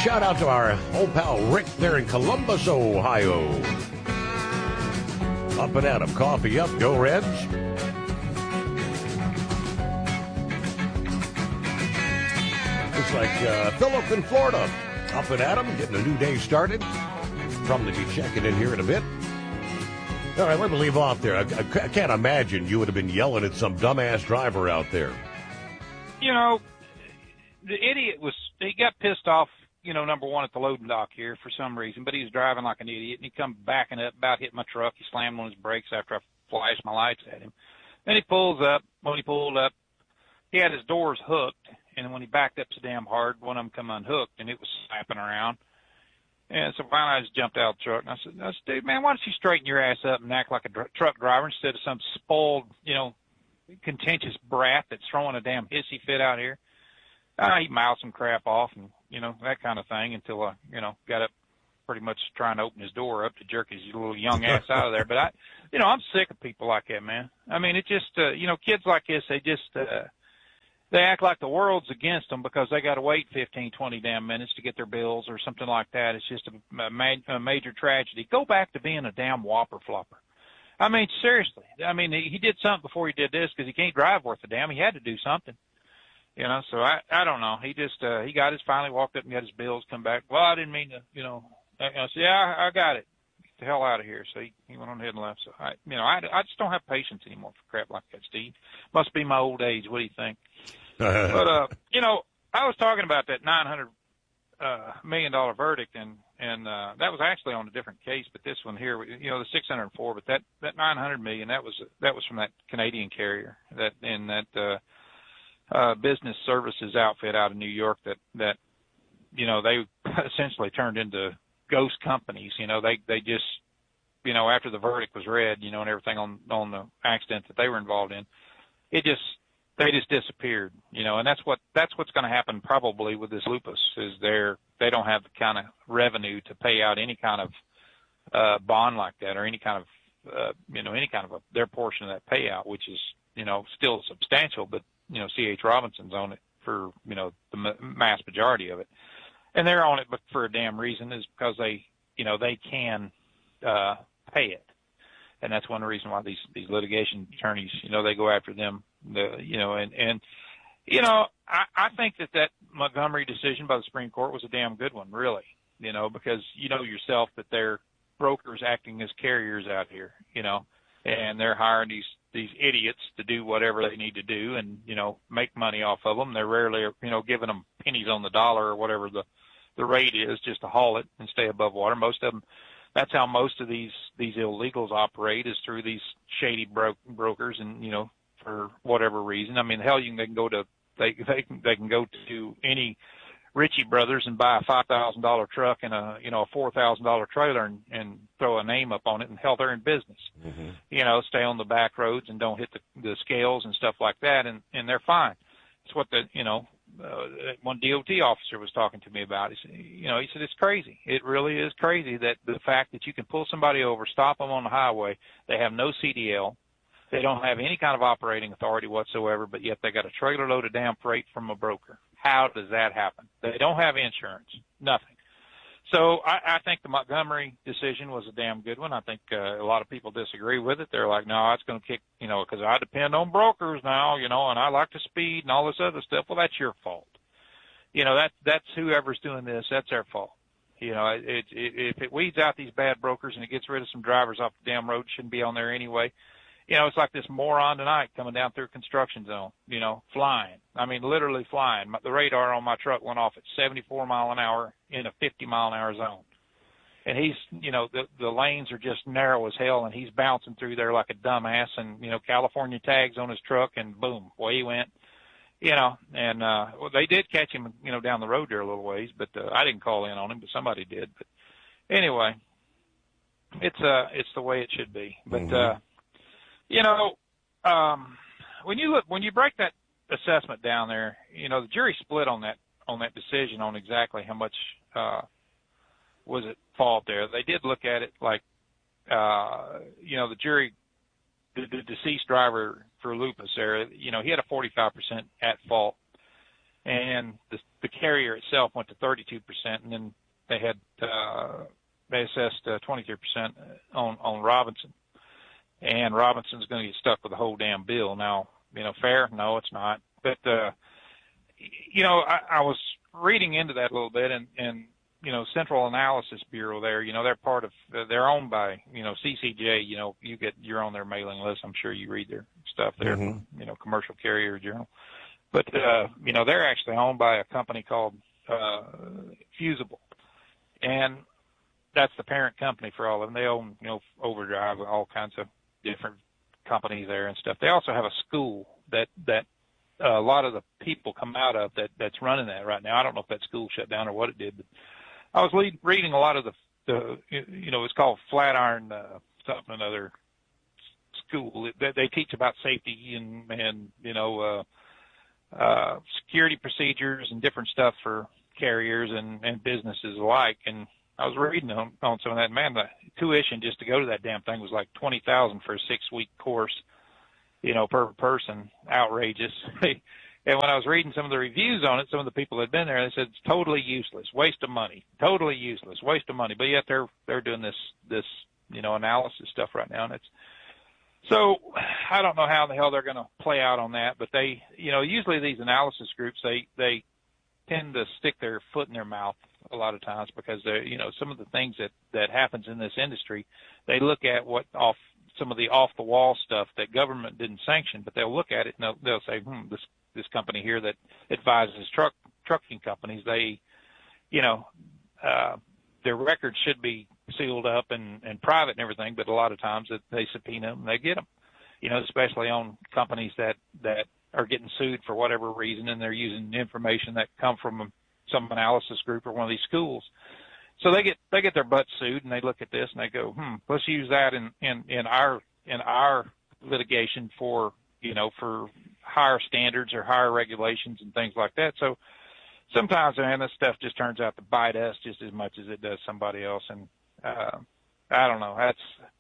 shout out to our old pal Rick there in Columbus, Ohio. Up and at 'em. Coffee up. Go Reds. Looks like Philip in Florida. Up and at 'em. Getting a new day started. Probably be checking in here in a bit. All right, let me leave off there. I can't imagine you would have been yelling at some dumbass driver out there. You know, the idiot he got pissed off, you know, number one at the loading dock here for some reason, but he was driving like an idiot, and he come backing up, about hit my truck. He slammed on his brakes after I flashed my lights at him. Then he pulls up. When he pulled up, he had his doors hooked, and when he backed up so damn hard, one of them come unhooked, and it was slapping around. And so finally I just jumped out of the truck, and I said, dude, man, why don't you straighten your ass up and act like a truck driver instead of some spoiled, you know, contentious brat that's throwing a damn hissy fit out here? He mouthed some crap off and, you know, that kind of thing until I, you know, got up pretty much trying to open his door up to jerk his little young ass out of there. But I'm sick of people like that, man. I mean, it just, you know, kids like this, they act like the world's against them because they got to wait 15, 20 damn minutes to get their bills or something like that. It's just a major tragedy. Go back to being a damn whopper flopper. I mean, seriously. I mean, he did something before he did this because he can't drive worth a damn. He had to do something. You know, so I don't know. He just, he got his, finally walked up and got his bills, come back. Well, I didn't mean to, you know. I said, yeah, I got it. Get the hell out of here. So he went on ahead and left. So, I just don't have patience anymore for crap like that, Steve. Must be my old age. What do you think? But, you know, I was talking about that $900 million verdict, and that was actually on a different case, but this one here, you know, the 604, but that $900 million, that was from that Canadian carrier that business services outfit out of New York that, you know, they essentially turned into ghost companies. You know, they just, you know, after the verdict was read, you know, and everything on the accident that they were involved in, they just disappeared, you know, and that's what's going to happen probably with this lupus is they don't have the kind of revenue to pay out any kind of bond like that or any kind of their portion of that payout, which is, you know, still substantial, but, you know, C.H. Robinson's on it for, you know, the mass majority of it. And they're on it but for a damn reason is because they can pay it. And that's one reason why these litigation attorneys, you know, they go after them. I think that Montgomery decision by the Supreme Court was a damn good one, really, you know, because you know yourself that they're brokers acting as carriers out here, you know, and they're hiring these idiots to do whatever they need to do and, you know, make money off of them. They're rarely, you know, giving them pennies on the dollar or whatever the rate is just to haul it and stay above water. Most of them, that's how most of these illegals operate is through these shady brokers and, you know, for whatever reason. I mean, hell, they can go to any Ritchie Brothers and buy a $5,000 truck and a $4,000 trailer and throw a name up on it, and hell, they're in business. Mm-hmm. You know, stay on the back roads and don't hit the scales and stuff like that, and they're fine. It's what one DOT officer was talking to me about. He said it's crazy. It really is crazy that the fact that you can pull somebody over, stop them on the highway, they have no CDL, they don't have any kind of operating authority whatsoever, but yet they got a trailer load of damn freight from a broker. How does that happen? They don't have insurance, nothing. So I think the Montgomery decision was a damn good one. I think a lot of people disagree with it. They're like, no, it's going to kick, you know, because I depend on brokers now, you know, and I like to speed and all this other stuff. Well, that's your fault. You know, that's whoever's doing this, that's their fault. You know, if it weeds out these bad brokers and it gets rid of some drivers off the damn road, shouldn't be on there anyway. You know, it's like this moron tonight coming down through a construction zone, you know, flying. I mean, literally flying. The radar on my truck went off at 74 mile an hour in a 50 mile an hour zone. And he's, you know, the lanes are just narrow as hell, and he's bouncing through there like a dumbass, and, you know, California tags on his truck, and boom, away he went. You know, and well, they did catch him, you know, down the road there a little ways, but I didn't call in on him, but somebody did. But anyway, it's the way it should be. But you know, when you break that assessment down there, you know, the jury split on that decision on exactly how much was at fault there. They did look at it like, you know, the jury, the deceased driver for lupus there, you know, he had a 45% at fault and the carrier itself went to 32%, and then they had they assessed 23% on Robinson, and Robinson's going to get stuck with the whole damn bill. Now, fair? No, it's not. But I was reading into that a little bit, and Central Analysis Bureau there, they're part of, they're owned by, CCJ, you're on their mailing list. I'm sure you read their stuff there, Mm-hmm. Commercial Carrier Journal. But, they're actually owned by a company called Fusible. And that's the parent company for all of them. They own, Overdrive, all kinds of different companies there and stuff. They also have a school that a lot of the people come out of that's running that right now. I don't know if that school shut down or what it did, but I was reading a lot of the it's called Flatiron something or another school. They teach about safety and security procedures and different stuff for carriers and businesses alike. And I was reading on some of that. Man, the tuition just to go to that damn thing was like $20,000 for a 6-week course, per person. Outrageous. And when I was reading some of the reviews on it, some of the people that had been there, they said it's totally useless, waste of money, totally useless, waste of money. But yet they're doing this analysis stuff right now, and it's so I don't know how the hell they're going to play out on that. But they, usually these analysis groups they tend to stick their foot in their mouth a lot of times because they're some of the things that happens in this industry, they look at some of the off the wall stuff that government didn't sanction, but they'll look at it and they'll say, this company here that advises trucking companies, they, their records should be sealed up and private and everything, but a lot of times that they subpoena them, they get them, especially on companies that are getting sued for whatever reason, and they're using information that come from some analysis group or one of these schools. So they get their butts sued, and they look at this and they go, let's use that in our litigation for higher standards or higher regulations and things like that. So sometimes, man, this stuff just turns out to bite us just as much as it does somebody else. And I don't know. That's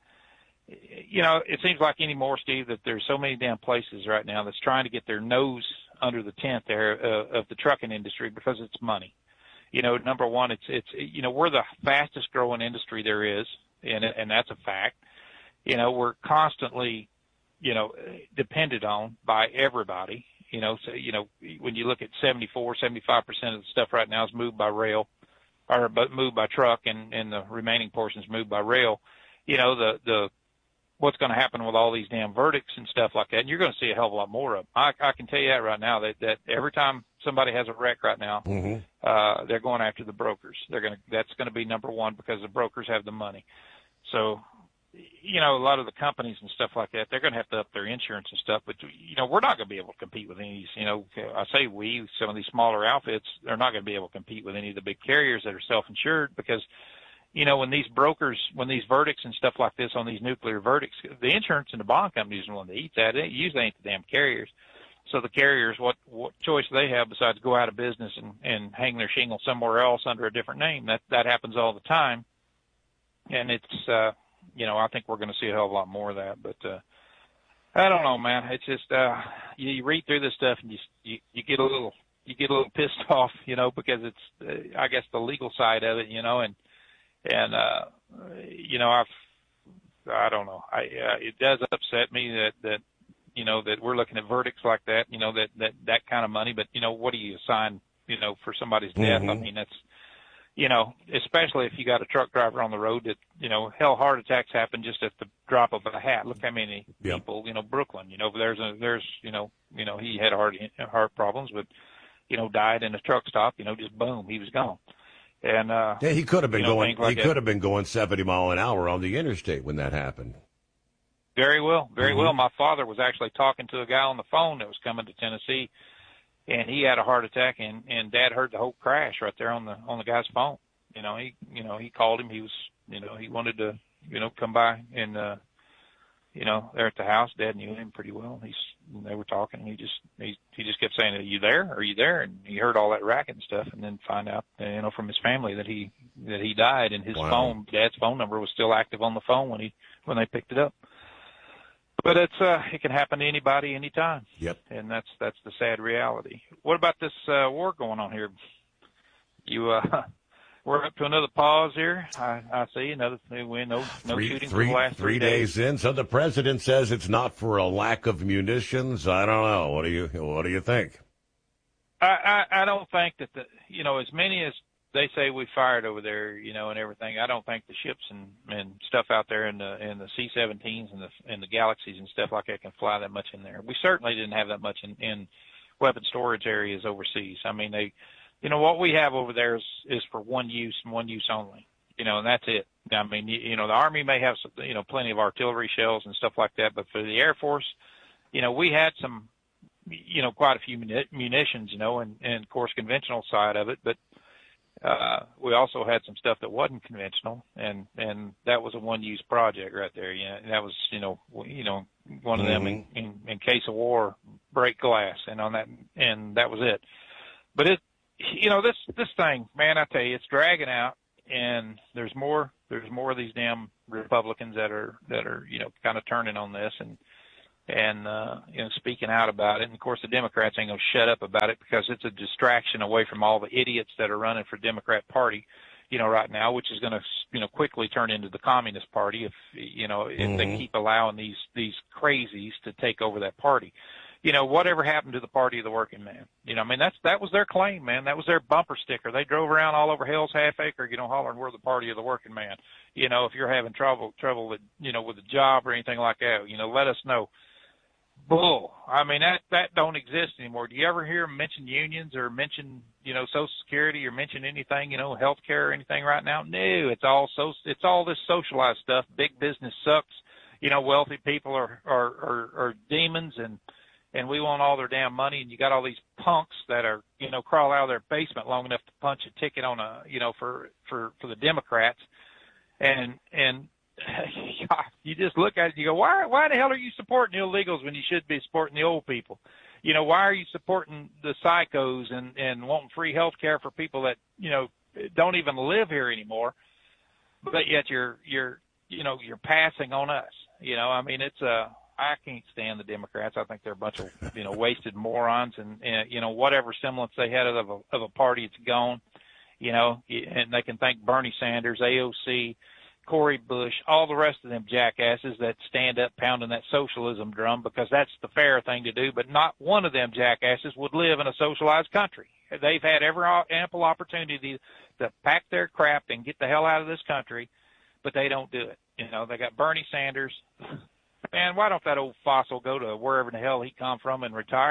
it seems like anymore, Steve, that there's so many damn places right now that's trying to get their nose under the tent there of the trucking industry because it's money. Number one, it's we're the fastest growing industry there is, and that's a fact. We're constantly, depended on by everybody. So when you look at 75% of the stuff right now is moved by rail, or moved by truck, and the remaining portions moved by rail. The what's going to happen with all these damn verdicts and stuff like that, and you're going to see a hell of a lot more of them. I can tell you that right now, that every time somebody has a wreck right now, they're going after the brokers. That's going to be number one because the brokers have the money. So, a lot of the companies and stuff like that, they're going to have to up their insurance and stuff, but, we're not going to be able to compete with any, I say some of these smaller outfits, they're not going to be able to compete with any of the big carriers that are self-insured because, when these verdicts and stuff like this on these nuclear verdicts, the insurance and the bond companies are the one that eats that. It usually ain't the damn carriers. So the carriers, what choice do they have besides go out of business and hang their shingle somewhere else under a different name? That happens all the time. And it's, I think we're going to see a hell of a lot more of that. But I don't know, man. It's just you read through this stuff and you get a little pissed off, because it's I guess the legal side of it, and I don't know. It does upset me that that we're looking at verdicts like that, that kind of money. But what do you assign, for somebody's death? I mean, that's especially if you got a truck driver on the road that, hell, heart attacks happen just at the drop of a hat. Look how many people, Brooklyn, there's he had heart problems, but, died in a truck stop, just boom, he was gone. And, he could have been could have been going 70 mile an hour on the interstate when that happened. Very well. My father was actually talking to a guy on the phone that was coming to Tennessee, and he had a heart attack, and Dad heard the whole crash right there on the guy's phone. He called him. He was, he wanted to, come by and, there at the house. Dad knew him pretty well. They were talking. And he just kept saying, "Are you there? Are you there?" And he heard all that racket and stuff, and then find out, from his family that he died, and his phone, Dad's phone number was still active on the phone when they picked it up. But it can happen to anybody, anytime. Yep. And that's the sad reality. What about this war going on here? We're up to another pause here. I see another win. No shooting for the last 3 days. In. So the president says it's not for a lack of munitions. I don't know. What do you think? I don't think that as many as they say we fired over there, and everything. I don't think the ships and stuff out there in the C-17s and the Galaxies and stuff like that can fly that much in there. We certainly didn't have that much in weapon storage areas overseas. I mean, what we have over there is for one use and one use only, and that's it. I mean, the Army may have some, plenty of artillery shells and stuff like that, but for the Air Force, we had some, quite a few munitions, and of course conventional side of it, but we also had some stuff that wasn't conventional, and that was a one-use project right there. And that was, one of them in case of war, break glass, and on that, and that was it. But this thing, man, I tell you, it's dragging out, and there's more of these damn Republicans that are kind of turning on this and speaking out about it. And of course the Democrats ain't gonna shut up about it because it's a distraction away from all the idiots that are running for Democrat Party, right now, which is gonna, quickly turn into the Communist Party if they keep allowing these crazies to take over that party. Whatever happened to the Party of the Working Man? That was their claim, man. That was their bumper sticker. They drove around all over Hell's Half Acre, hollering, "We're the Party of the Working Man." If you're having trouble with, with a job or anything like that, let us know. Bull. I mean, that don't exist anymore. Do you ever hear them mention unions or mention, Social Security or mention anything, health care or anything right now? No, it's all this socialized stuff. Big business sucks. Wealthy people are demons and we want all their damn money, and you got all these punks that are, crawl out of their basement long enough to punch a ticket on for the Democrats. And you just look at it and you go, why the hell are you supporting the illegals when you should be supporting the old people? Why are you supporting the psychos and wanting free health care for people that, don't even live here anymore, but yet you're passing on us? I can't stand the Democrats. I think they're a bunch of, wasted morons, and whatever semblance they had of a party, it's gone, and they can thank Bernie Sanders, AOC, Cory Bush, all the rest of them jackasses that stand up pounding that socialism drum, because that's the fair thing to do. But not one of them jackasses would live in a socialized country. They've had every ample opportunity to pack their crap and get the hell out of this country, but they don't do it. They got Bernie Sanders. Man, why don't that old fossil go to wherever the hell he come from and retire?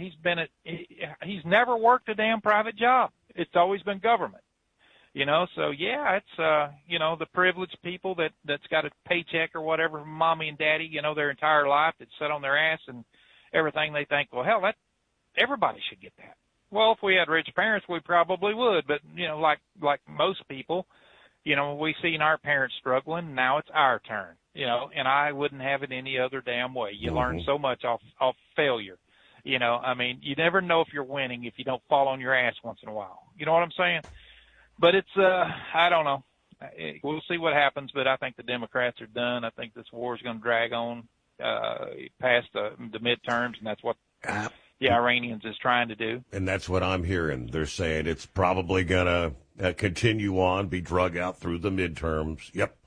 He's never worked a damn private job. It's always been government. So yeah, it's, the privileged people that's got a paycheck or whatever from mommy and daddy, their entire life, that sit on their ass and everything. They think, well, hell, everybody should get that. Well, if we had rich parents, we probably would. But, like most people, we seen our parents struggling. Now it's our turn, and I wouldn't have it any other damn way. You learn so much off failure. You never know if you're winning if you don't fall on your ass once in a while. You know what I'm saying? But it's, I don't know. We'll see what happens, but I think the Democrats are done. I think this war is going to drag on past the midterms, and that's what the Iranians is trying to do. And that's what I'm hearing. They're saying it's probably going to continue on, be drug out through the midterms. Yep.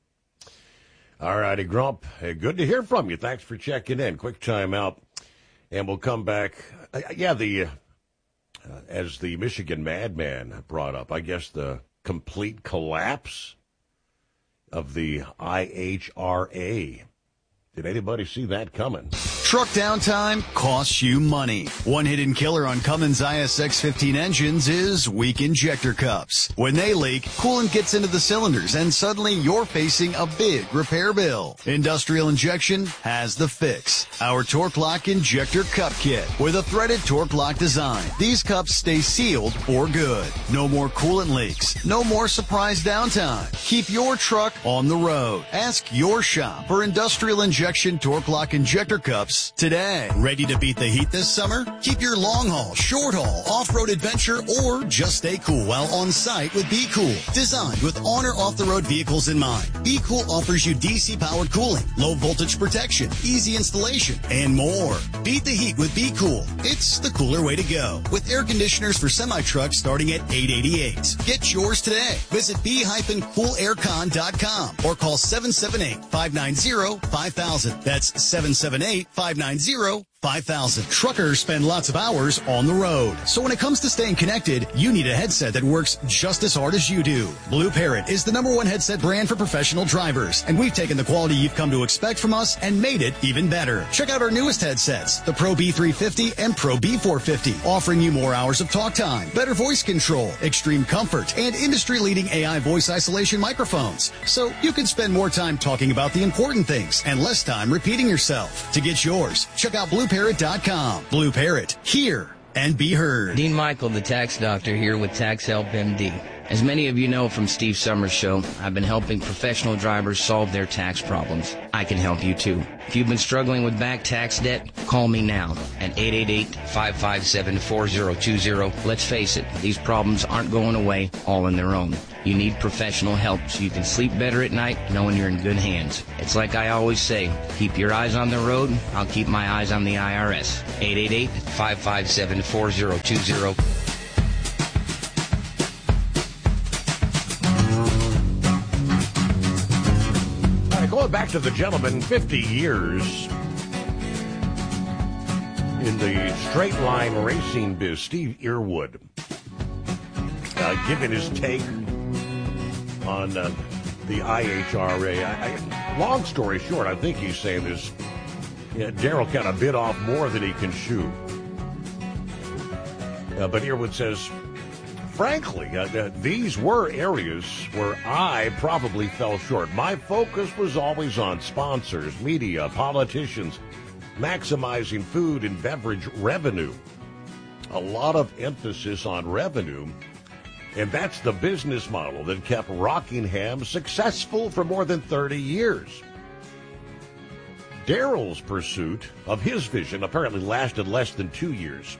All righty, Grump. Hey, good to hear from you. Thanks for checking in. Quick time out, and we'll come back. As the Michigan Madman brought up, I guess the complete collapse of the IHRA. Did anybody see that coming? Truck downtime costs you money. One hidden killer on Cummins ISX-15 engines is weak injector cups. When they leak, coolant gets into the cylinders and suddenly you're facing a big repair bill. Industrial Injection has the fix. Our Torque Lock Injector Cup Kit with a threaded Torque Lock design. These cups stay sealed for good. No more coolant leaks. No more surprise downtime. Keep your truck on the road. Ask your shop for Industrial Injection Torque Lock Injector Cups Cups today. Ready to beat the heat this summer? Keep your long haul, short haul, off-road adventure, or just stay cool while on site with Be Cool. Designed with on or off-the-road vehicles in mind, Be Cool offers you DC-powered cooling, low voltage protection, easy installation, and more. Beat the heat with Be Cool. It's the cooler way to go. With air conditioners for semi-trucks starting at $888. Get yours today. Visit b-coolaircon.com or call 778-590-5000. That's 778-590-5000. Truckers spend lots of hours on the road. So when it comes to staying connected, you need a headset that works just as hard as you do. Blue Parrot is the #1 headset brand for professional drivers, and we've taken the quality you've come to expect from us and made it even better. Check out our newest headsets, the Pro B350 and Pro B450, offering you more hours of talk time, better voice control, extreme comfort, and industry-leading AI voice isolation microphones. So you can spend more time talking about the important things and less time repeating yourself. To get yours, check out BlueParrot.com. Blue Parrot, hear and be heard. Dean Michael, the tax doctor, here with Tax Help MD. As many of you know from Steve Summers' show, I've been helping professional drivers solve their tax problems. I can help you too. If you've been struggling with back tax debt, call me now at 888-557-4020. Let's face it, these problems aren't going away all on their own. You need professional help so you can sleep better at night knowing you're in good hands. It's like I always say, keep your eyes on the road, I'll keep my eyes on the IRS. 888-557-4020. Going back to the gentleman, 50 years in the straight line racing biz, Steve Earwood, giving his take on the IHRA. Long story short, I think he's saying this, Darrell kind of bit off more than he can chew. But Earwood says, frankly, these were areas where I probably fell short. My focus was always on sponsors, media, politicians, maximizing food and beverage revenue. A lot of emphasis on revenue, and that's the business model that kept Rockingham successful for more than 30 years. Darrell's pursuit of his vision apparently lasted less than 2 years.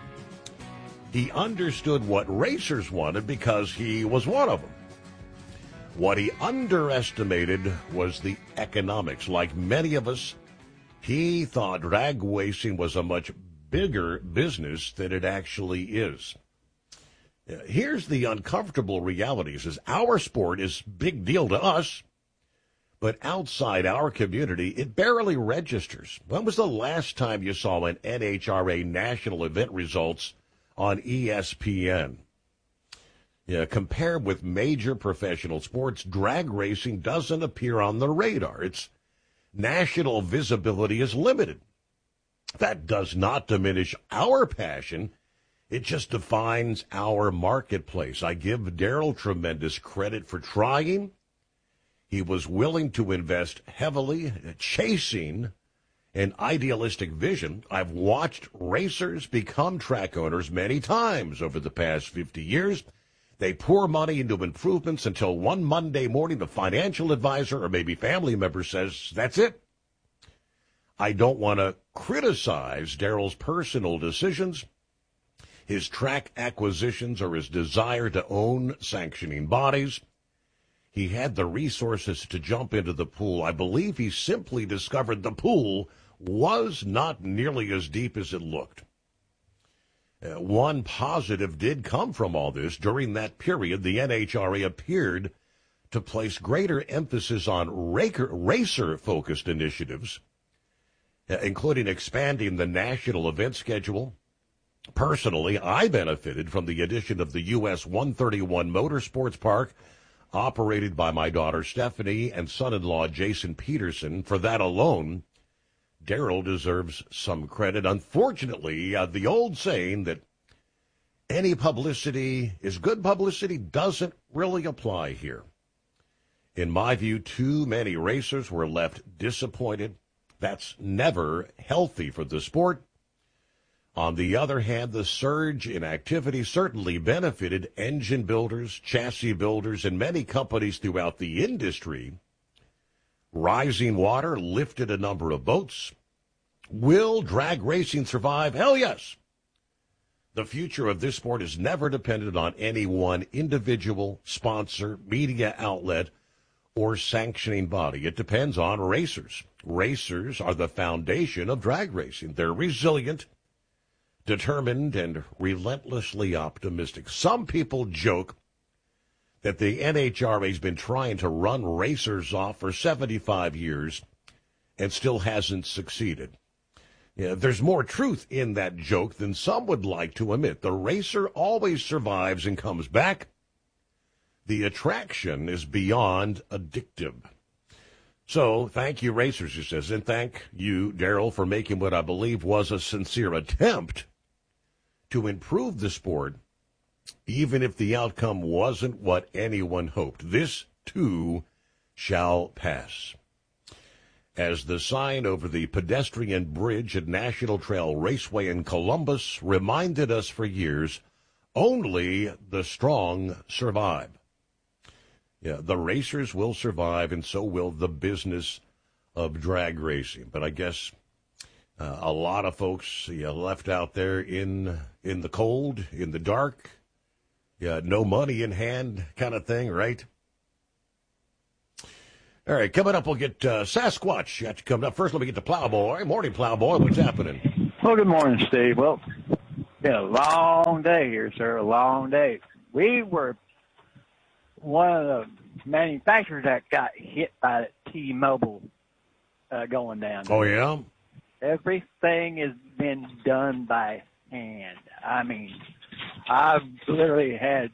He understood what racers wanted because he was one of them. What he underestimated was the economics. Like many of us, he thought drag racing was a much bigger business than it actually is. Here's the uncomfortable reality. Is our sport is a big deal to us, but outside our community, it barely registers. When was the last time you saw an NHRA national event results on ESPN? Compared with major professional sports, drag racing doesn't appear on the radar. Its national visibility is limited. That does not diminish our passion. It just defines our marketplace. I give Darrell tremendous credit for trying. He was willing to invest heavily, chasing an idealistic vision. I've watched racers become track owners many times over the past 50 years. They pour money into improvements until one Monday morning the financial advisor or maybe family member says, that's it. I don't want to criticize Darrell's personal decisions, his track acquisitions, or his desire to own sanctioning bodies. He had the resources to jump into the pool. I believe he simply discovered the pool was not nearly as deep as it looked. One positive did come from all this. During that period, the NHRA appeared to place greater emphasis on racer-focused initiatives, including expanding the national event schedule. Personally, I benefited from the addition of the US 131 Motorsports Park, operated by my daughter Stephanie and son-in-law Jason Peterson. For that alone, Darrell deserves some credit. Unfortunately, the old saying that any publicity is good publicity doesn't really apply here. In my view, too many racers were left disappointed. That's never healthy for the sport. On the other hand, the surge in activity certainly benefited engine builders, chassis builders, and many companies throughout the industry. Rising water lifted a number of boats. Will drag racing survive? Hell yes. The future of this sport is never dependent on any one individual, sponsor, media outlet, or sanctioning body. It depends on racers. Racers are the foundation of drag racing. They're resilient, determined, and relentlessly optimistic. Some people joke that the NHRA has been trying to run racers off for 75 years and still hasn't succeeded. Yeah, there's more truth in that joke than some would like to admit. The racer always survives and comes back. The attraction is beyond addictive. So, thank you, racers, he says, and thank you, Daryl, for making what I believe was a sincere attempt to improve the sport, even if the outcome wasn't what anyone hoped. This, too, shall pass. As the sign over the pedestrian bridge at National Trail Raceway in Columbus reminded us for years, only the strong survive. Yeah, the racers will survive, and so will the business of drag racing. But I guess a lot of folks left out there in the cold, in the dark, no money in hand kind of thing, right? All right, coming up, we'll get Sasquatch. Got you coming up. First, let me get to Plowboy. Morning, Plowboy. What's happening? Well, good morning, Steve. Well, been a long day here, sir. A long day. We were one of the manufacturers that got hit by the T-Mobile going down. Oh, yeah? Everything has been done by hand. I mean, I've literally had,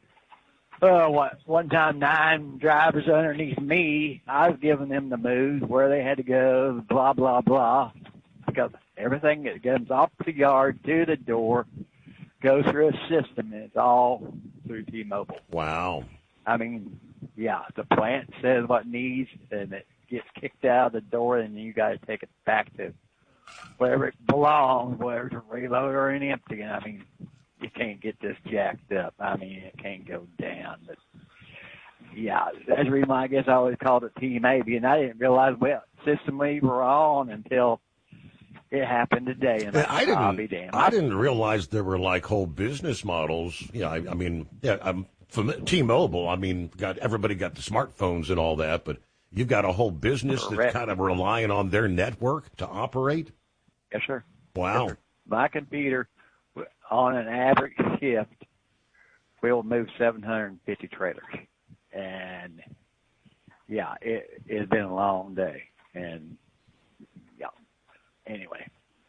one time 9 drivers underneath me. I was giving them the moves, where they had to go, blah, blah, blah. Because everything that comes off the yard to the door goes through a system, and it's all through T-Mobile. Wow. I mean, yeah, the plant says what needs, and it gets kicked out of the door, and you got to take it back to wherever it belongs, whether it's a reload or an empty. And I mean, you can't get this jacked up. I mean, it can't go down. But yeah, that's the reason why I guess I always called it Team AB, and I didn't realize what system we were on until it happened today. And I didn't realize there were like whole business models. Yeah, I mean, from T-Mobile, I mean, everybody got the smartphones and all that, but you've got a whole business that's kind of relying on their network to operate? Yes, sir. Wow. Yes, sir. My computer, on an average shift, will move 750 trailers. And, yeah, it's been a long day. And, yeah, anyway.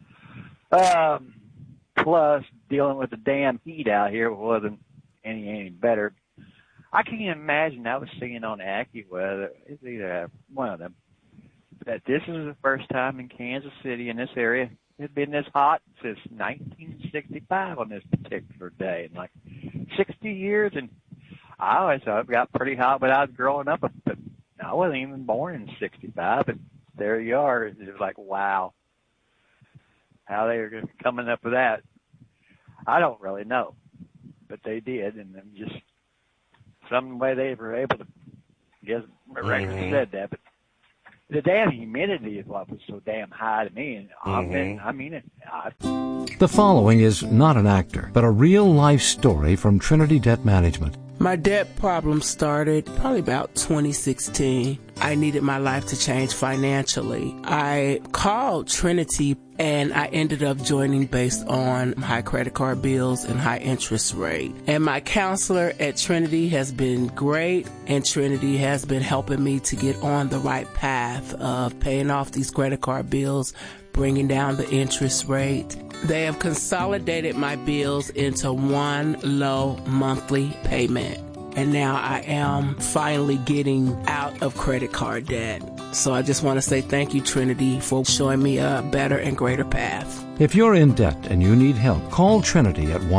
Plus, dealing with the damn heat out here wasn't any better. I can't imagine. I was seeing on AccuWeather, it's either one of them, that this is the first time in Kansas City, in this area, it's been this hot since 1965 on this particular day. In like 60 years, and I always thought it got pretty hot when I was growing up, but I wasn't even born in 65, but there you are. It was like, wow, how they are coming up with that. I don't really know, but they did, and I'm just some way they were able to, I guess my record said that, but the damn humidity is what was so damn high to me, and I mean it. The following is not an actor, but a real-life story from Trinity Debt Management. My debt problem started probably about 2016. I needed my life to change financially. I called Trinity, and I ended up joining based on high credit card bills and high interest rate. And my counselor at Trinity has been great, and Trinity has been helping me to get on the right path of paying off these credit card bills, bringing down the interest rate. They have consolidated my bills into one low monthly payment. And now I am finally getting out of credit card debt. So I just want to say thank you, Trinity, for showing me a better and greater path. If you're in debt and you need help, call Trinity at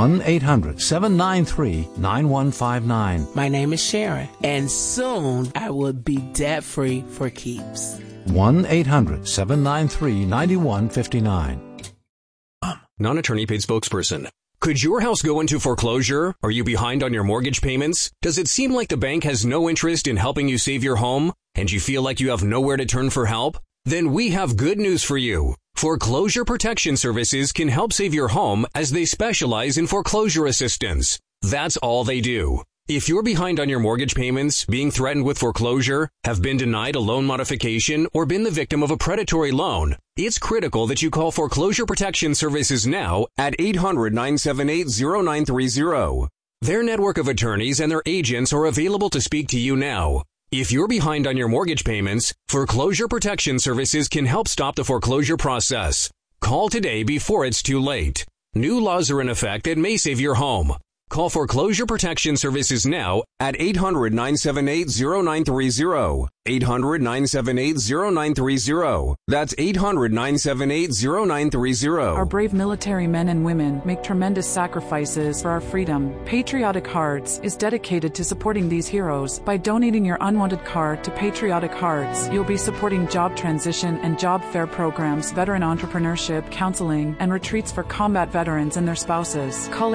1-800-793-9159. My name is Sharon, and soon I will be debt-free for keeps. 1-800-793-9159. Non-attorney paid spokesperson. Could your house go into foreclosure? Are you behind on your mortgage payments? Does it seem like the bank has no interest in helping you save your home? And you feel like you have nowhere to turn for help? Then we have good news for you. Foreclosure Protection Services can help save your home as they specialize in foreclosure assistance. That's all they do. If you're behind on your mortgage payments, being threatened with foreclosure, have been denied a loan modification, or been the victim of a predatory loan, it's critical that you call Foreclosure Protection Services now at 800-978-0930. Their network of attorneys and their agents are available to speak to you now. If you're behind on your mortgage payments, Foreclosure Protection Services can help stop the foreclosure process. Call today before it's too late. New laws are in effect that may save your home. Call Foreclosure Protection Services now at 800-978-0930. 800-978-0930. That's 800-978-0930. Our brave military men and women make tremendous sacrifices for our freedom. Patriotic Hearts is dedicated to supporting these heroes. By donating your unwanted car to Patriotic Hearts, you'll be supporting job transition and job fair programs, veteran entrepreneurship, counseling, and retreats for combat veterans and their spouses. Call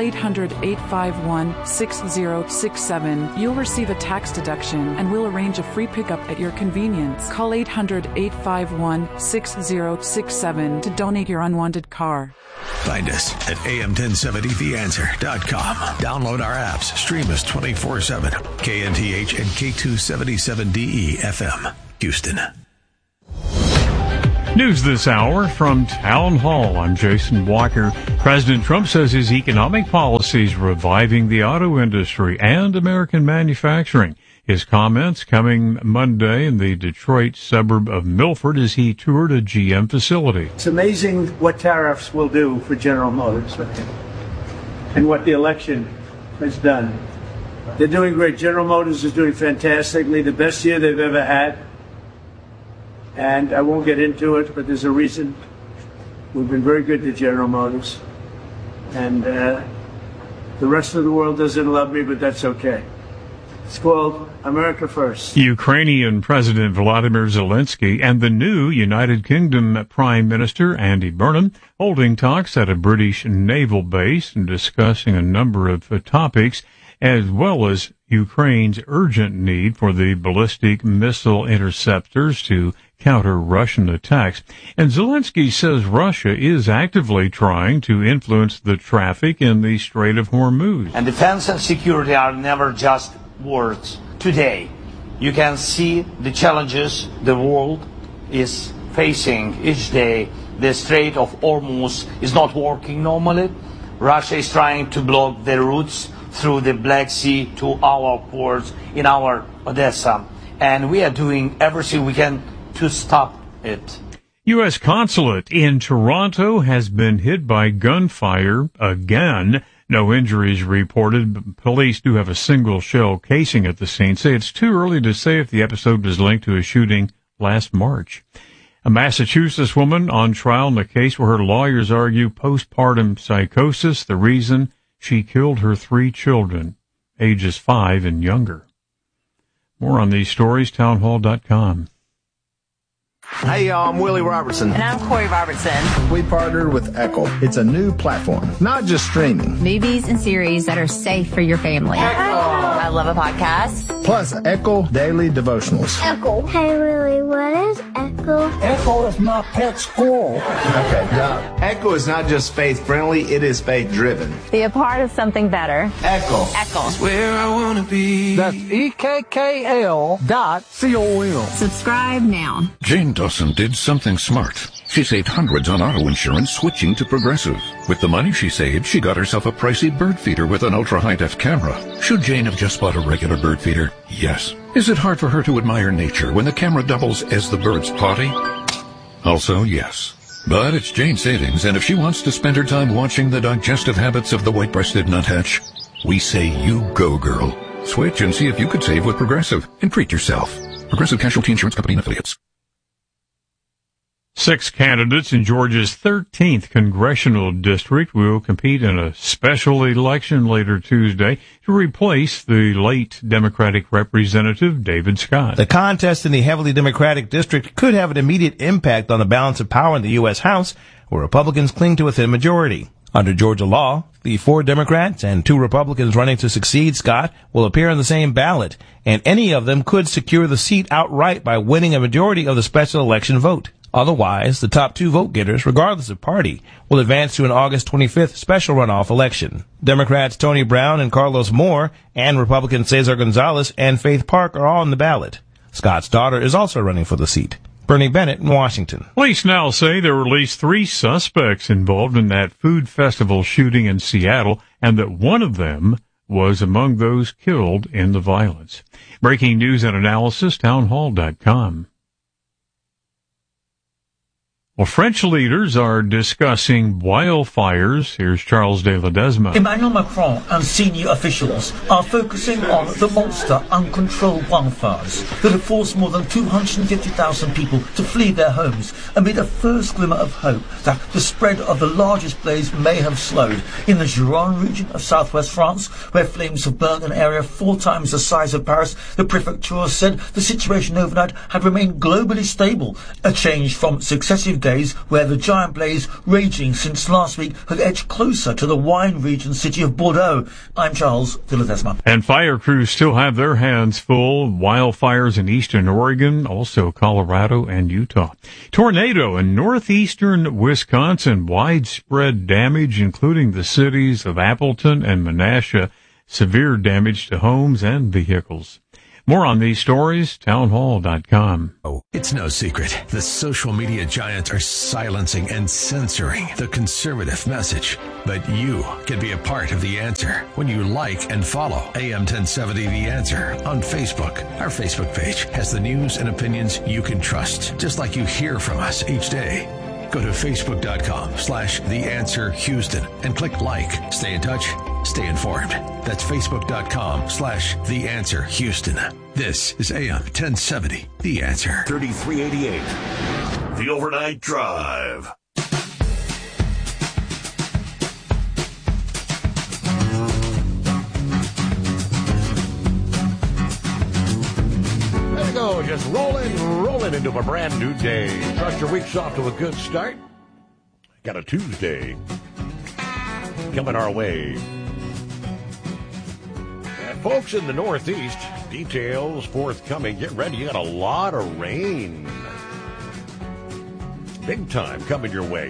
800-851-6067. You'll receive a tax deduction, and we'll arrange a free pickup at your convenience. Call 800-851-6067 to donate your unwanted car. Find us at am1070theanswer.com. Download our apps. Stream us 24/7. KNTH and K277DE FM, Houston. News this hour from Town Hall. I'm Jason Walker. President Trump says his economic policies reviving the auto industry and American manufacturing. His comments coming Monday in the Detroit suburb of Milford as he toured a GM facility. It's amazing what tariffs will do for General Motors and what the election has done. They're doing great. General Motors is doing fantastically, the best year they've ever had. And I won't get into it, but there's a reason. We've been very good to General Motors. And the rest of the world doesn't love me, but that's okay. It's called America First. Ukrainian President Volodymyr Zelensky and the new United Kingdom Prime Minister Andy Burnham holding talks at a British naval base and discussing a number of topics, as well as Ukraine's urgent need for the ballistic missile interceptors to counter Russian attacks. And Zelensky says Russia is actively trying to influence the traffic in the Strait of Hormuz. And defense and security are never just words. Today, you can see the challenges the world is facing each day. The Strait of Hormuz is not working normally. Russia is trying to block the routes through the Black Sea to our ports in our Odessa. And we are doing everything we can to stop it. U.S. consulate in Toronto has been hit by gunfire again. No injuries reported. Police do have a single shell casing at the scene. Say it's too early to say if the episode is linked to a shooting last March. A Massachusetts woman on trial in a case where her lawyers argue postpartum psychosis, the reason she killed her 3 children, ages 5 and younger. More on these stories, townhall.com. Hey, y'all, I'm Willie Robertson. And I'm Corey Robertson. We partnered with Echo. It's a new platform, not just streaming. Movies and series that are safe for your family. Echo. I love a podcast. Plus, Echo Daily Devotionals. Echo. Hey, Willie, what is Echo? Echo is my pet squirrel. Okay, now, Echo is not just faith-friendly, it is faith-driven. Be a part of something better. Echo. Echo. It's where I want to be. That's EKKL.com. Subscribe now. Jane Dawson did something smart. She saved hundreds on auto insurance switching to Progressive. With the money she saved, she got herself a pricey bird feeder with an ultra-high-def camera. Should Jane have just bought a regular bird feeder? Yes. Is it hard for her to admire nature when the camera doubles as the bird's potty? Also, yes. But it's Jane's savings, and if she wants to spend her time watching the digestive habits of the white-breasted nuthatch, we say you go, girl. Switch and see if you could save with Progressive and treat yourself. Progressive Casualty Insurance Company and Affiliates. 6 candidates in Georgia's 13th congressional district will compete in a special election later Tuesday to replace the late Democratic Representative David Scott. The contest in the heavily Democratic district could have an immediate impact on the balance of power in the U.S. House, where Republicans cling to a thin majority. Under Georgia law, the 4 Democrats and 2 Republicans running to succeed Scott will appear on the same ballot, and any of them could secure the seat outright by winning a majority of the special election vote. Otherwise, the top 2 vote-getters, regardless of party, will advance to an August 25th special runoff election. Democrats Tony Brown and Carlos Moore and Republicans Cesar Gonzalez and Faith Park are all on the ballot. Scott's daughter is also running for the seat. Bernie Bennett in Washington. Police now say there were at least 3 suspects involved in that food festival shooting in Seattle, and that one of them was among those killed in the violence. Breaking news and analysis, townhall.com. Well, French leaders are discussing wildfires. Here's Charles de Ledesma. Emmanuel Macron and senior officials are focusing on the monster uncontrolled wildfires that have forced more than 250,000 people to flee their homes amid a first glimmer of hope that the spread of the largest blaze may have slowed. In the Gironde region of southwest France, where flames have burned an area 4 times the size of Paris, the prefecture said the situation overnight had remained globally stable, a change from successive days where the giant blaze raging since last week had edged closer to the wine region city of Bordeaux. I'm Charles de Ledesma. And fire crews still have their hands full. Wildfires in eastern Oregon, also Colorado and Utah. Tornado in northeastern Wisconsin. Widespread damage, including the cities of Appleton and Menasha. Severe damage to homes and vehicles. More on these stories, townhall.com. Oh, it's no secret. The social media giants are silencing and censoring the conservative message. But you can be a part of the answer when you like and follow AM 1070 The Answer on Facebook. Our Facebook page has the news and opinions you can trust, just like you hear from us each day. Go to Facebook.com/The Answer Houston and click like. Stay in touch. Stay informed. That's Facebook.com/The Answer Houston. This is AM 1070, The Answer. 3388, The Overnight Drive. There you go, just rolling into a brand new day. Trust your week's off to a good start. Got a Tuesday coming our way. Folks in the Northeast, details forthcoming. Get ready, you got a lot of rain. Big time coming your way.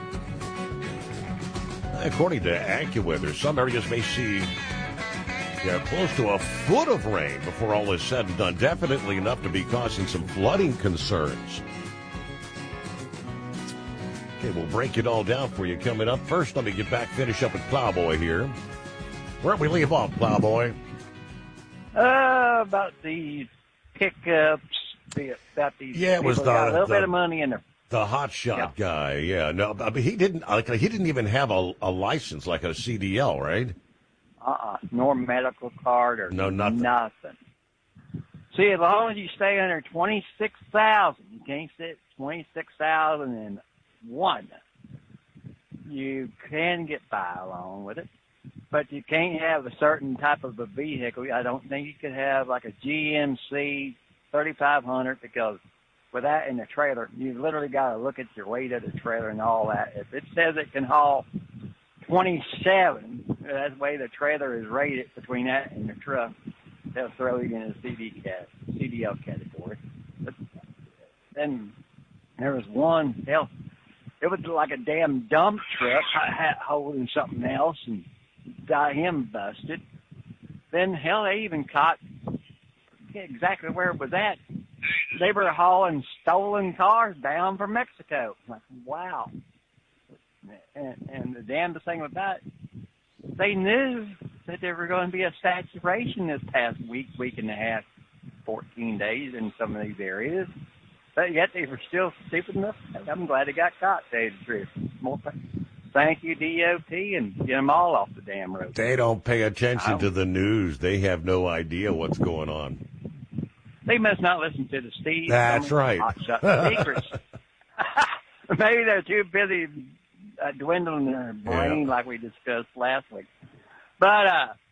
According to AccuWeather, some areas may see close to a foot of rain before all is said and done. Definitely enough to be causing some flooding concerns. Okay, we'll break it all down for you coming up. First, let me get back, finish up with Plowboy here. Where'd we leave off, Plowboy? About the pickups, about these it was people got a little bit of money in there. The hotshot guy, yeah. No, I mean, he didn't even have a license like a CDL, right? Nor medical card or nothing. See, as long as you stay under 26,000, you can't sit 26,001. You can get by along with it. But you can't have a certain type of a vehicle. I don't think you could have like a GMC 3500 because with that in the trailer, you literally got to look at your weight of the trailer and all that. If it says it can haul 27, that's the way the trailer is rated between that and the truck. They'll throw you in the CDL category. But then there was one, it was like a damn dump truck holding something else and got him busted. Then, they even caught exactly where it was at. They were hauling stolen cars down from Mexico. Like, wow. And the damnedest thing about it, they knew that there were going to be a saturation this past week and a half, 14 days in some of these areas. But yet they were still stupid enough. I'm glad they got caught, to tell you the truth. Thank you, DOT, and get them all off the damn road. They don't pay attention to the news. They have no idea what's going on. They must not listen to the Steve. That's right. Hotshot secrets. Maybe they're too busy dwindling their brain like we discussed last week. But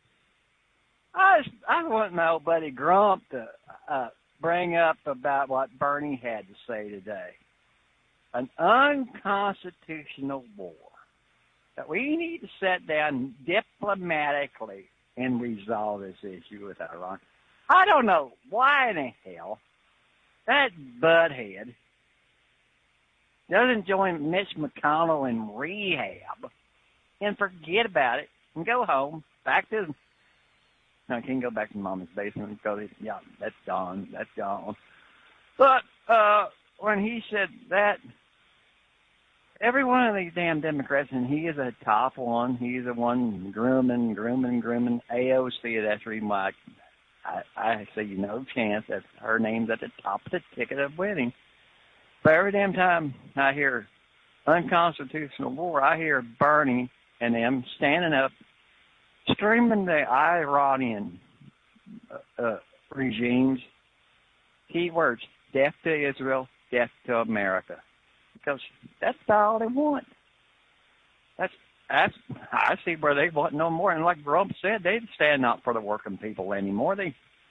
I want my old buddy Grump to bring up about what Bernie had to say today. An unconstitutional war. That we need to sit down diplomatically and resolve this issue with Iran. I don't know why in the hell that butthead doesn't join Mitch McConnell in rehab and forget about it and go home, back to, no, I can't go back to Mama's basement because, yeah, that's gone. That's gone. But when he said that, every one of these damn Democrats, and he is a top one, he's the one grooming AOC. That's the reason why I say no chance. That's her name's at the top of the ticket of winning. But every damn time I hear unconstitutional war, I hear Bernie and them standing up, streaming the Iranian regimes, keywords, death to Israel, death to America. Because that's all they want. That's I see where they want no more. And like Trump said, they stand up for the working people anymore. They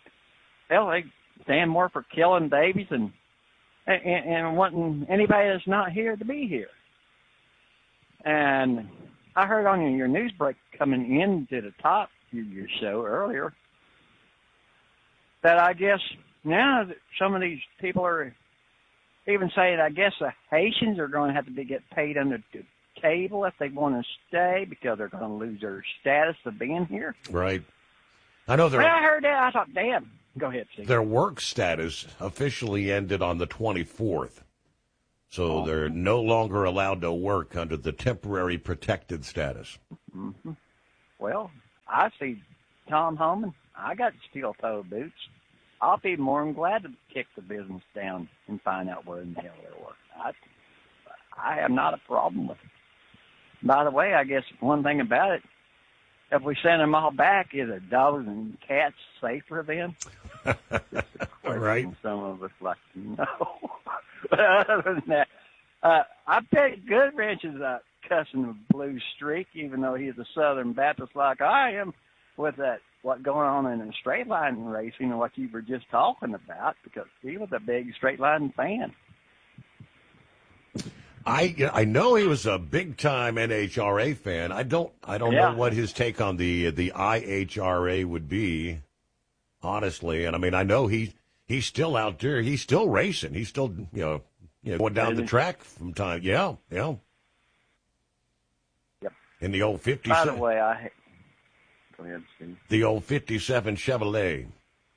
stand more for killing babies and wanting anybody that's not here to be here. And I heard on your news break coming into the top of your show earlier that I guess now that some of these people are even saying, I guess the Haitians are going to have to get paid under the table if they want to stay because they're going to lose their status of being here. Right. I know when I heard that, I thought, damn. Go ahead, Steve. Their work status officially ended on the 24th. So they're no longer allowed to work under the temporary protected status. Mm-hmm. Well, I see Tom Homan. I got steel-toe boots. I'll be more than glad to kick the business down and find out where in the hell they're working. I have not a problem with it. By the way, I guess one thing about it, if we send them all back, is our dogs and cats safer then? Right. Some of us like to know. But other than that, I bet Goodrich is cussing a blue streak, even though he's a Southern Baptist like I am, with that what going on in the straight line racing and what you were just talking about, because he was a big straight line fan. I know he was a big time NHRA fan. I don't know what his take on the IHRA would be, honestly. And I mean, I know he's still out there. He's still racing. He's still going down the track from time. Yeah. Yep. In the old 57. By the way, go ahead, Steve. The old 57 Chevrolet.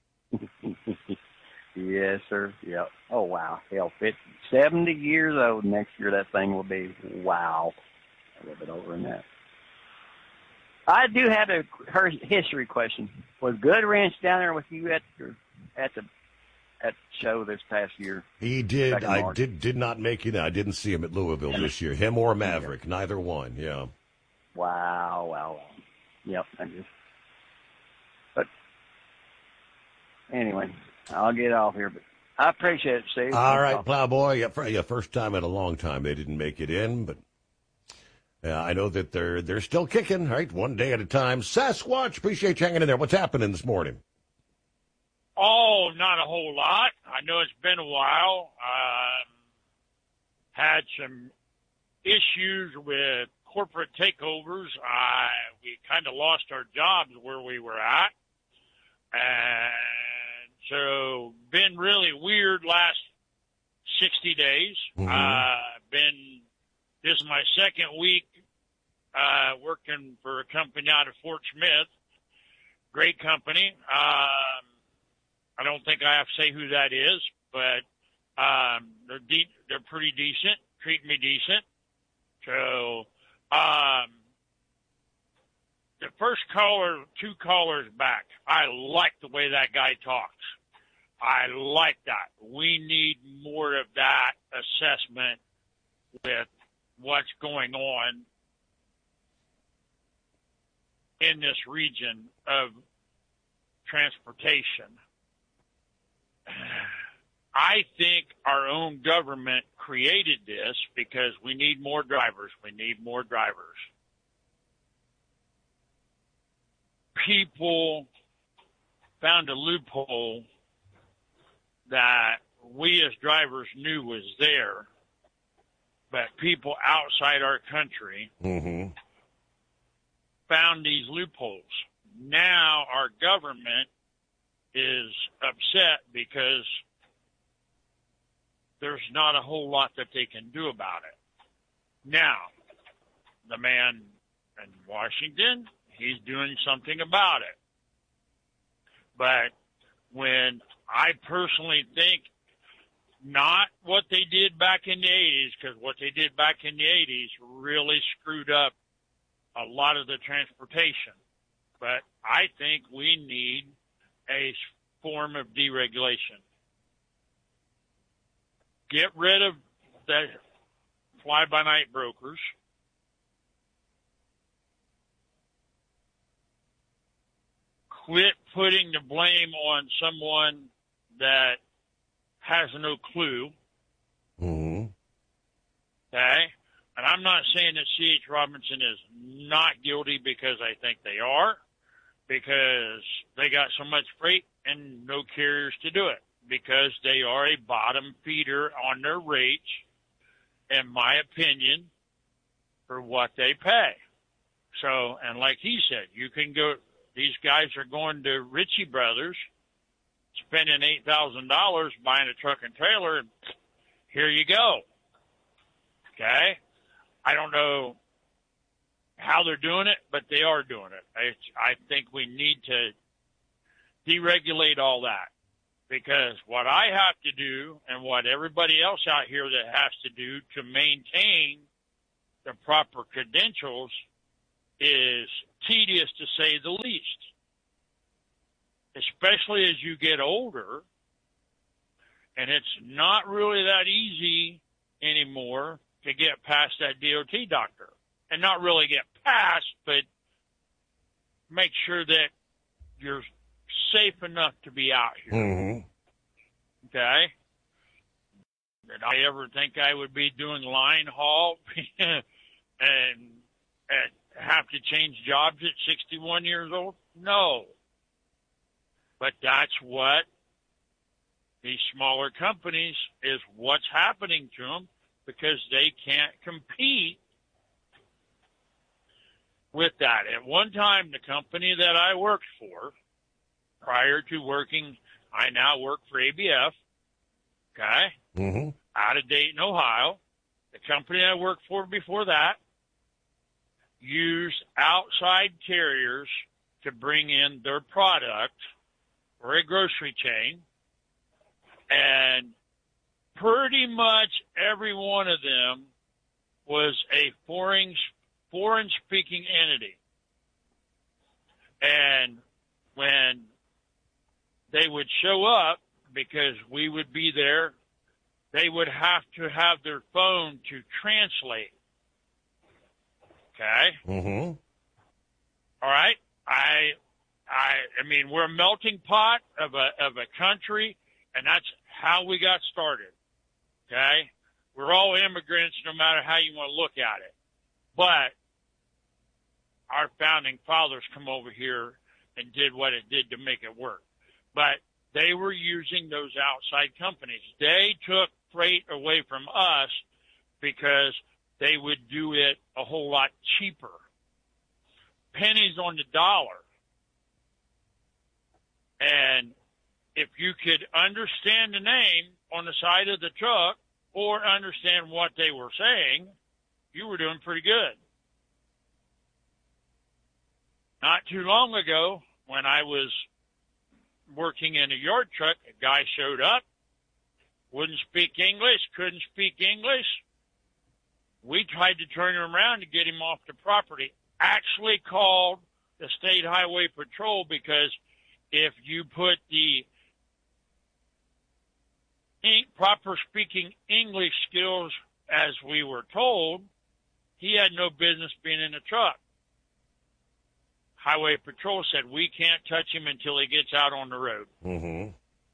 Yes, sir. Yep. Oh, wow. Hell, 70 years old next year, that thing will be. Wow. A little bit over than that. I do have her history question. Was Goodrich down there with you at the show this past year? He did. I did not make it. I didn't see him at Louisville this year. Him or Maverick, neither one. Yeah. Wow. Yep. But anyway, I'll get off here. But I appreciate it, Steve. All right, Plowboy. Yeah, first time in a long time they didn't make it in, but I know that they're still kicking. Right, one day at a time. Sasquatch, appreciate you hanging in there. What's happening this morning? Oh, not a whole lot. I know it's been a while. Had some issues with corporate takeovers. We kind of lost our jobs where we were at. And so been really weird last 60 days. Mm-hmm. This is my second week working for a company out of Fort Smith. Great company. I don't think I have to say who that is, but they're pretty decent, treat me decent. So the first caller, two callers back, I like the way that guy talks. I like that. We need more of that assessment with what's going on in this region of transportation. I think our own government created this because we need more drivers. We need more drivers. People found a loophole that we as drivers knew was there, but people outside our country found these loopholes. Now our government is upset because there's not a whole lot that they can do about it. Now, the man in Washington, he's doing something about it. But when I personally think not what they did back in the 80s, because what they did back in the 80s really screwed up a lot of the transportation. But I think we need a form of deregulation. Get rid of the fly-by-night brokers. Quit putting the blame on someone that has no clue. Mm-hmm. Okay? And I'm not saying that C.H. Robinson is not guilty, because I think they are, because they got so much freight and no carriers to do it, because they are a bottom feeder on their rates, in my opinion, for what they pay. So, and like he said, you can go, these guys are going to Ritchie Brothers, spending $8,000 buying a truck and trailer, and here you go. Okay? I don't know how they're doing it, but they are doing it. I think we need to deregulate all that, because what I have to do and what everybody else out here that has to do to maintain the proper credentials is tedious, to say the least. Especially as you get older, and it's not really that easy anymore to get past that DOT doctor. And not really get past, but make sure that you're safe enough to be out here. Mm-hmm. Okay? Did I ever think I would be doing line haul and have to change jobs at 61 years old? No. But that's what these smaller companies is what's happening to them, because they can't compete with that. At one time, the company that I worked for, prior to working, I now work for ABF, okay, Mm-hmm. out of Dayton, Ohio. The company I worked for before that used outside carriers to bring in their product for a grocery chain, and pretty much every one of them was a foreign-speaking entity. And when they would show up, because we would be there, they would have to have their phone to translate. Okay? Mm-hmm. All right? I mean, we're a melting pot of a country, and that's how we got started. Okay? We're all immigrants, no matter how you want to look at it. But our founding fathers come over here and did what it did to make it work. But they were using those outside companies. They took freight away from us because they would do it a whole lot cheaper. Pennies on the dollar. And if you could understand the name on the side of the truck or understand what they were saying, you were doing pretty good. Not too long ago, when I was working in a yard truck, a guy showed up, wouldn't speak English, couldn't speak English. We tried to turn him around to get him off the property. Actually called the State Highway Patrol, because if you put the proper speaking English skills as we were told, he had no business being in the truck. Highway Patrol said, we can't touch him until he gets out on the road. Mm-hmm.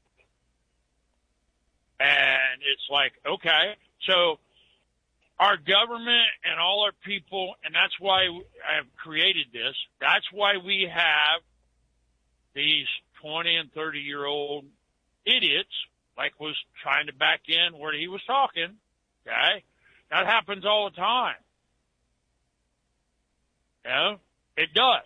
And it's like, okay, so our government and all our people, and that's why I have created this, that's why we have these 20 and 30-year-old idiots, like was trying to back in where he was talking, okay? That happens all the time. You know? It does.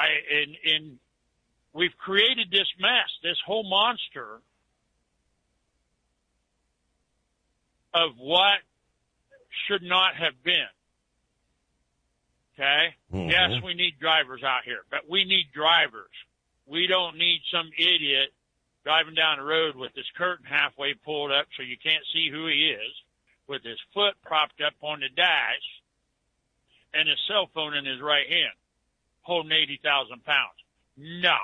We've created this mess, this whole monster, of what should not have been. Okay? Mm-hmm. Yes, we need drivers out here, but we need drivers. We don't need some idiot driving down the road with his curtain halfway pulled up so you can't see who he is, with his foot propped up on the dash and his cell phone in his right hand, holding 80,000 pounds. No.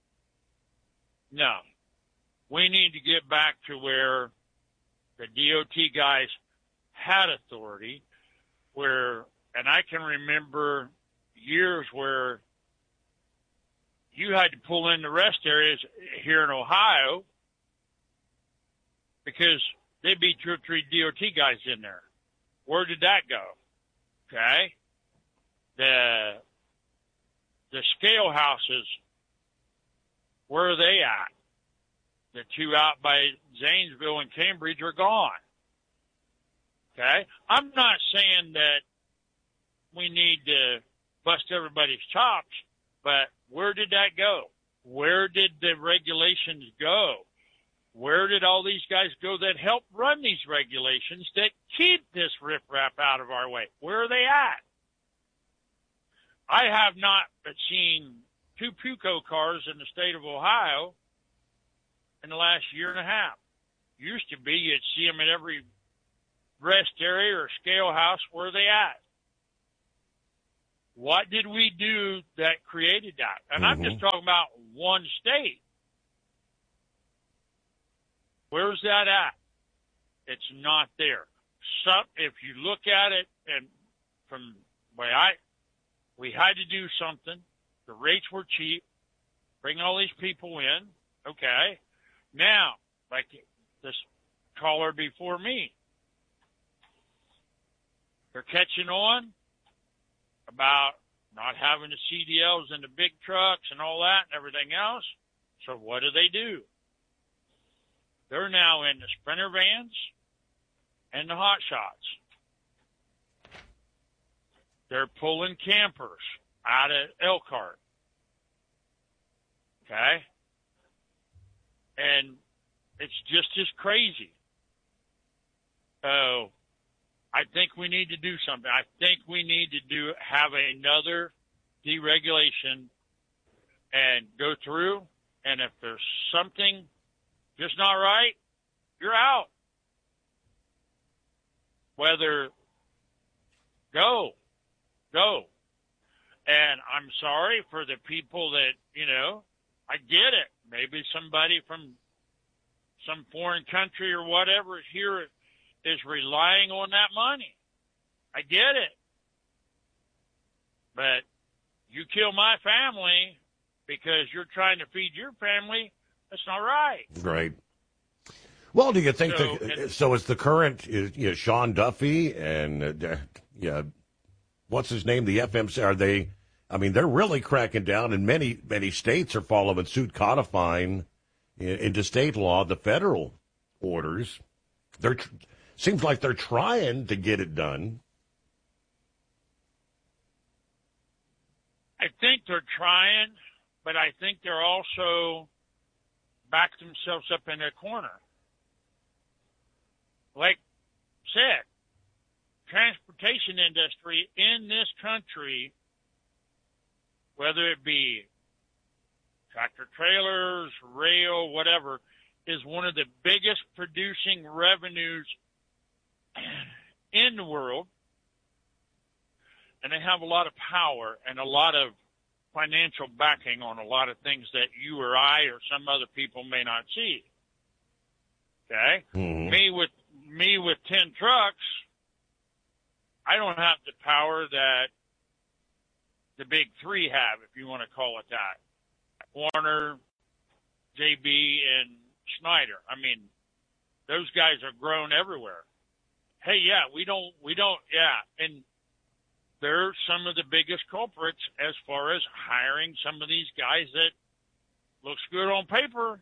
We need to get back to where the DOT guys had authority, and I can remember years where you had to pull in the rest areas here in Ohio because there'd be 2 or 3 DOT guys in there. Where did that go? Okay. The scale houses, where are they at? The 2 out by Zanesville and Cambridge are gone. Okay? I'm not saying that we need to bust everybody's chops, but where did that go? Where did the regulations go? Where did all these guys go that help run these regulations that keep this riffraff out of our way? Where are they at? I have not seen 2 Puco cars in the state of Ohio in the last year and a half. Used to be you'd see them at every rest area or scale house. Where are they at? What did we do that created that? And I'm just talking about one state. Where's that at? It's not there. If you look at it, and from the way we had to do something. The rates were cheap. Bring all these people in. Okay. Now, like this caller before me, they're catching on about not having the CDLs and the big trucks and all that and everything else. So what do? They're now in the Sprinter vans and the hot shots. They're pulling campers out of Elkhart. Okay? And it's just as crazy. So I think we need to do something. I think we need to have another deregulation and go through. And if there's something just not right, you're out. Whether go. And I'm sorry for the people that, I get it. Maybe somebody from some foreign country or whatever here is relying on that money. I get it. But you kill my family because you're trying to feed your family, that's not right. Right. Well, do you think so is the current Sean Duffy and what's his name, the FMC, are they, they're really cracking down, and many states are following suit, codifying into state law the federal orders. Seems like they're trying to get it done. I think they're trying, but I think they're also backed themselves up in a corner. Like said, transportation industry in this country, whether it be tractor trailers, rail, whatever, is one of the biggest producing revenues in the world. And they have a lot of power and a lot of financial backing on a lot of things that you or I or some other people may not see. Okay? Mm-hmm. Me with 10 trucks, I don't have the power that the big three have, if you want to call it that. Warner, JB, and Schneider. Those guys are grown everywhere. Hey, and they're some of the biggest culprits as far as hiring some of these guys that looks good on paper.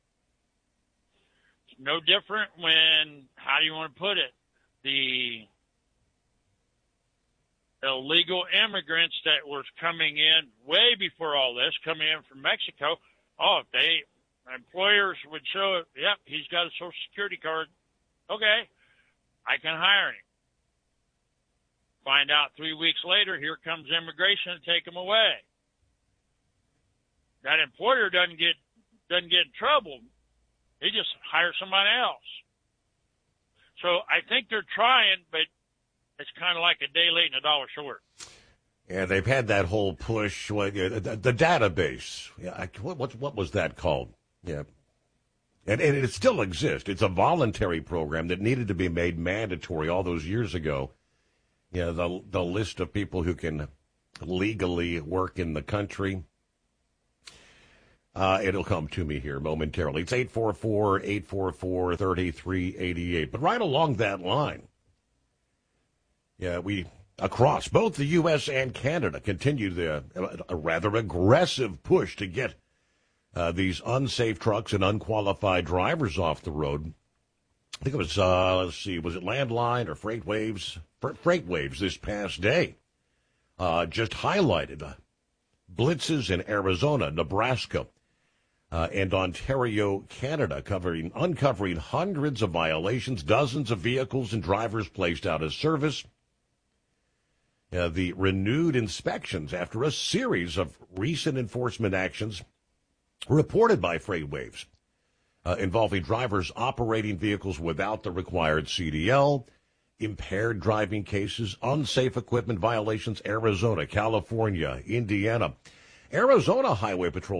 It's no different when, how do you want to put it, the illegal immigrants that were coming in way before all this, coming in from Mexico. Oh, if employers would show it, yep, he's got a Social Security card. Okay. I can hire him. Find out 3 weeks later, here comes immigration to take him away. That employer doesn't get in trouble. He just hires somebody else. So I think they're trying, but it's kind of like a day late and a dollar short. Yeah, they've had that whole push, the database. Yeah, what was that called? Yeah. And it still exists. It's a voluntary program that needed to be made mandatory all those years ago. Yeah, the list of people who can legally work in the country. It'll come to me here momentarily. It's 844-844-3388. But right along that line, yeah, we, across both the U.S. and Canada, continue a rather aggressive push to get these unsafe trucks and unqualified drivers off the road. I think it was, was it Landline or FreightWaves? FreightWaves this past day just highlighted blitzes in Arizona, Nebraska, and Ontario, Canada, uncovering hundreds of violations, dozens of vehicles and drivers placed out of service. The renewed inspections after a series of recent enforcement actions reported by FreightWaves involving drivers operating vehicles without the required CDL, impaired driving cases, unsafe equipment violations, Arizona, California, Indiana. Arizona Highway Patrol